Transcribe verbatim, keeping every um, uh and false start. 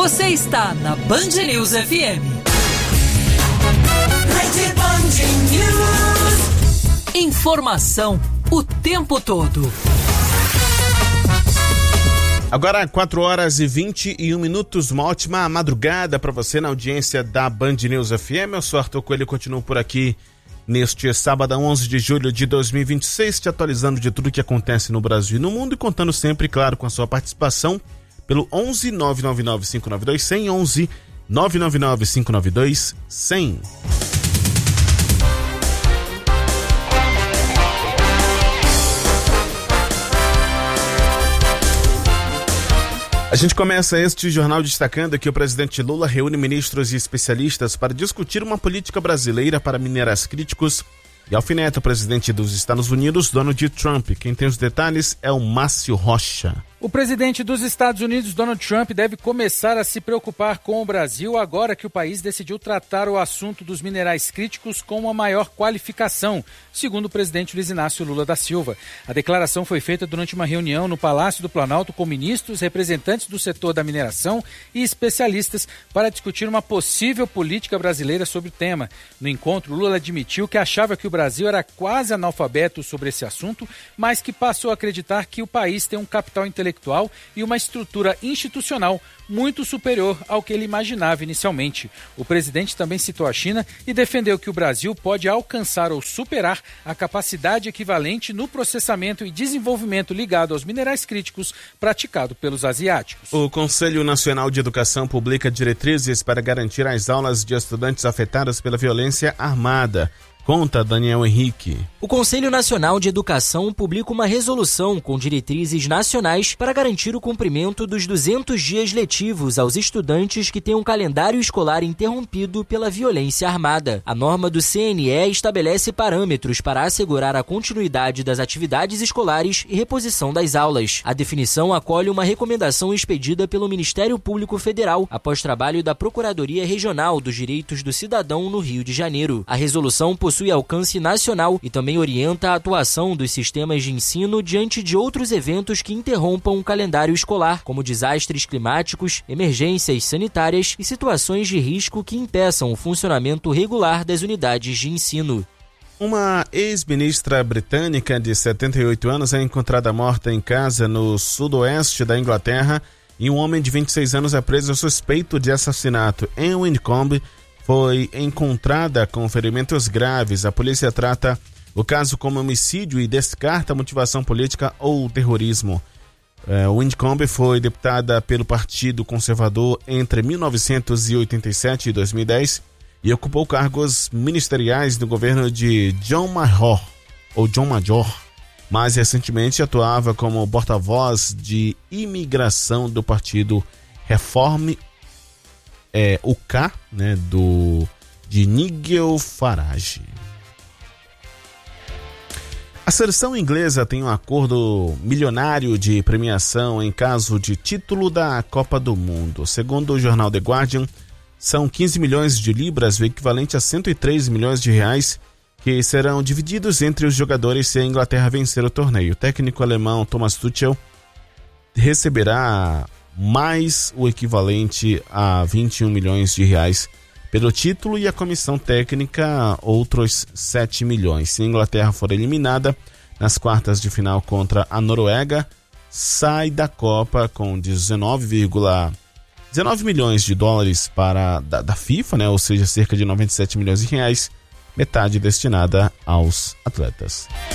Você está na Band News F M. Rede Band News. Informação o tempo todo. Agora, quatro horas e vinte e um minutos, uma ótima madrugada para você na audiência da Band News F M. Eu sou Arthur Coelho e continuo por aqui neste sábado, onze de julho de dois mil e vinte e seis, te atualizando de tudo que acontece no Brasil e no mundo e contando sempre, claro, com a sua participação pelo onze nove nove nove cinco nove dois zero zero, onze nove nove nove cinco nove dois zero zero. A gente começa este jornal destacando que o presidente Lula reúne ministros e especialistas para discutir uma política brasileira para minerais críticos e alfineta o presidente dos Estados Unidos, Donald Trump. Quem tem os detalhes é o Márcio Rocha. O presidente dos Estados Unidos, Donald Trump, deve começar a se preocupar com o Brasil agora que o país decidiu tratar o assunto dos minerais críticos com uma maior qualificação, segundo o presidente Luiz Inácio Lula da Silva. A declaração foi feita durante uma reunião no Palácio do Planalto com ministros, representantes do setor da mineração e especialistas para discutir uma possível política brasileira sobre o tema. No encontro, Lula admitiu que achava que o Brasil era quase analfabeto sobre esse assunto, mas que passou a acreditar que o país tem um capital intelectual e uma estrutura institucional muito superior ao que ele imaginava inicialmente. O presidente também citou a China e defendeu que o Brasil pode alcançar ou superar a capacidade equivalente no processamento e desenvolvimento ligado aos minerais críticos praticado pelos asiáticos. O Conselho Nacional de Educação publica diretrizes para garantir as aulas de estudantes afetados pela violência armada. Conta Daniel Henrique. O Conselho Nacional de Educação publica uma resolução com diretrizes nacionais para garantir o cumprimento dos duzentos dias letivos aos estudantes que têm um calendário escolar interrompido pela violência armada. A norma do C N E estabelece parâmetros para assegurar a continuidade das atividades escolares e reposição das aulas. A definição acolhe uma recomendação expedida pelo Ministério Público Federal após trabalho da Procuradoria Regional dos Direitos do Cidadão no Rio de Janeiro. A resolução possui alcance nacional e também orienta a atuação dos sistemas de ensino diante de outros eventos que interrompam o calendário escolar, como desastres climáticos, emergências sanitárias e situações de risco que impeçam o funcionamento regular das unidades de ensino. Uma ex-ministra britânica de setenta e oito anos é encontrada morta em casa no sudoeste da Inglaterra e um homem de vinte e seis anos é preso suspeito de assassinato em Wincombe. Foi encontrada com ferimentos graves. A polícia trata o caso como homicídio e descarta motivação política ou terrorismo. É, Wincombe foi deputada pelo Partido Conservador entre mil novecentos e oitenta e sete e dois mil e dez e ocupou cargos ministeriais no governo de John Major, ou John Major. Mais recentemente atuava como porta-voz de imigração do Partido Reforme É, o K, né, do, de Nigel Farage. A seleção inglesa tem um acordo milionário de premiação em caso de título da Copa do Mundo. Segundo o jornal The Guardian, são quinze milhões de libras, o equivalente a cento e três milhões de reais, que serão divididos entre os jogadores se a Inglaterra vencer o torneio. O técnico alemão Thomas Tuchel receberá mais o equivalente a vinte e um milhões de reais pelo título e a comissão técnica outros sete milhões. Se a Inglaterra for eliminada nas quartas de final contra a Noruega, sai da Copa com dezenove vírgula dezenove milhões de dólares para, da, da FIFA, né? Ou seja, cerca de noventa e sete milhões de reais, metade destinada aos atletas.